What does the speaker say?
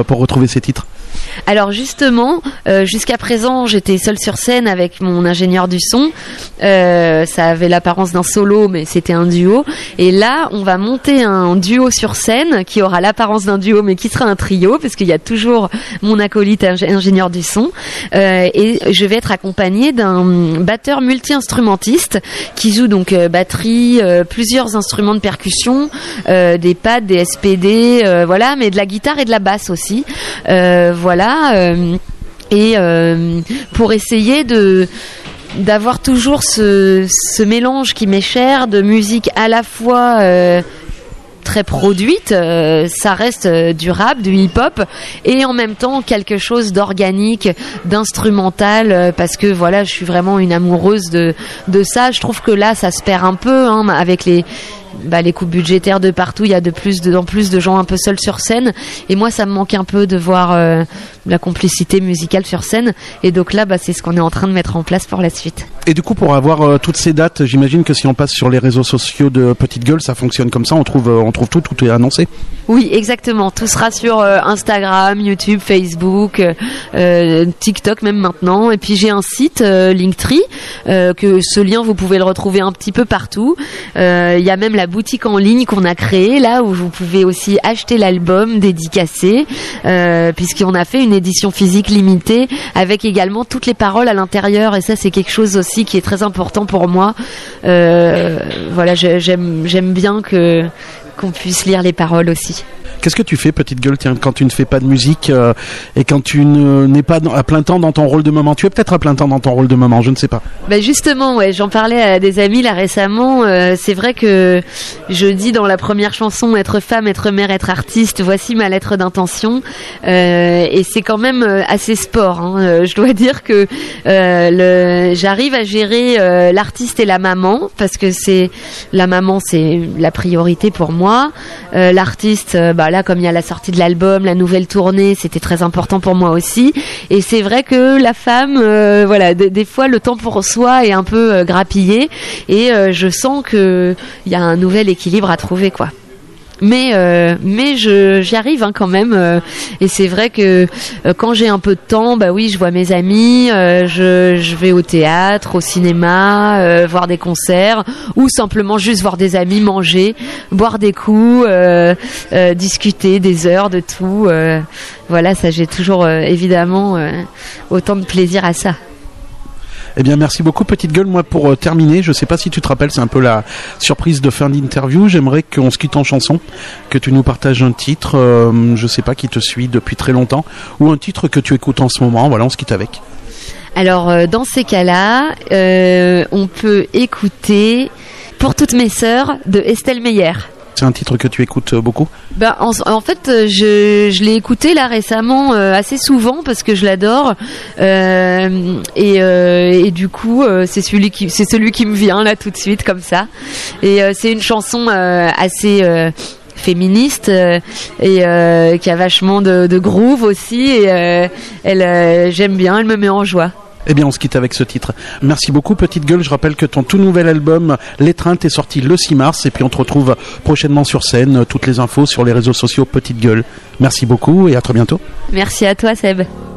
pour retrouver ces titres? Alors justement, jusqu'à présent, j'étais seule sur scène avec mon ingénieur du son. Ça avait l'apparence d'un solo, mais c'était un duo. Et là, on va monter un duo sur scène qui aura l'apparence d'un duo, mais qui sera un trio, parce qu'il y a toujours mon acolyte ingénieur du son. Et je vais être accompagnée d'un batteur multi-instrumentiste qui joue donc batterie, plusieurs instruments de percussion, des pads, des SPD, voilà, mais de la guitare et de la basse aussi. Et pour essayer d'avoir toujours ce mélange qui m'est cher de musique à la fois très produite, ça reste du rap, du hip-hop, et en même temps quelque chose d'organique, d'instrumental, parce que voilà, je suis vraiment une amoureuse de ça. Je trouve que là, ça se perd un peu avec les coupes budgétaires de partout. Il y a de plus en plus de gens un peu seuls sur scène, et moi ça me manque un peu de voir la complicité musicale sur scène, et donc là c'est ce qu'on est en train de mettre en place pour la suite. Et du coup, pour avoir toutes ces dates, j'imagine que si on passe sur les réseaux sociaux de Petite Gueule, ça fonctionne comme ça, on trouve tout est annoncé. Oui, exactement, tout sera sur Instagram, YouTube, Facebook, TikTok même maintenant, et puis j'ai un site Linktree, que ce lien vous pouvez le retrouver un petit peu partout. Il y a même la boutique en ligne qu'on a créée là, où vous pouvez aussi acheter l'album dédicacé, puisqu'on a fait une édition physique limitée avec également toutes les paroles à l'intérieur, et ça c'est quelque chose aussi qui est très important pour moi. Voilà, j'aime bien qu'on puisse lire les paroles aussi. Qu'est-ce que tu fais, Petite Gueule, quand tu ne fais pas de musique et quand tu n'es pas à plein temps dans ton rôle de maman? Tu es peut-être à plein temps dans ton rôle de maman, je ne sais pas. Justement, ouais, j'en parlais à des amis là récemment. C'est vrai que je dis dans la première chanson, être femme, être mère, être artiste, voici ma lettre d'intention. Et c'est quand même assez sport, hein. Je dois dire que j'arrive à gérer l'artiste et la maman, parce que la maman c'est la priorité pour moi. L'artiste, là, comme il y a la sortie de l'album, la nouvelle tournée, c'était très important pour moi aussi. Et c'est vrai que la femme, des fois le temps pour soi est un peu grappillé, et je sens que il y a un nouvel équilibre à trouver, quoi. Mais j'y arrive quand même, et c'est vrai que quand j'ai un peu de temps, oui, je vois mes amis, je vais au théâtre, au cinéma, voir des concerts, ou simplement juste voir des amis, manger, boire des coups, discuter des heures de tout. Voilà, ça, j'ai toujours évidemment autant de plaisir à ça. Eh bien, merci beaucoup, Petite Gueule. Moi, pour terminer, je sais pas si tu te rappelles, c'est un peu la surprise de fin d'interview. J'aimerais qu'on se quitte en chanson, que tu nous partages un titre, je sais pas, qui te suit depuis très longtemps, ou un titre que tu écoutes en ce moment. Voilà, on se quitte avec. Alors, dans ces cas-là, on peut écouter Pour toutes mes sœurs de Estelle Meyer. C'est un titre que tu écoutes beaucoup? En fait, je l'ai écouté là récemment assez souvent, parce que je l'adore, et du coup c'est celui qui me vient là tout de suite comme ça. Et c'est une chanson assez féministe, et qui a vachement de groove aussi, et j'aime bien, elle me met en joie. Eh bien, on se quitte avec ce titre. Merci beaucoup, Petite Gueule. Je rappelle que ton tout nouvel album, L'étreinte, est sorti le 6 mars. Et puis, on te retrouve prochainement sur scène. Toutes les infos sur les réseaux sociaux Petite Gueule. Merci beaucoup et à très bientôt. Merci à toi, Seb.